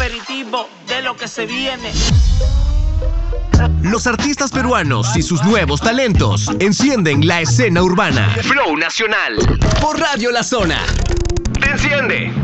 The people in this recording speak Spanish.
aperitivo de lo que se viene. Los artistas peruanos y sus nuevos talentos encienden la escena urbana. Flow Nacional por Radio La Zona. ¡Te enciende!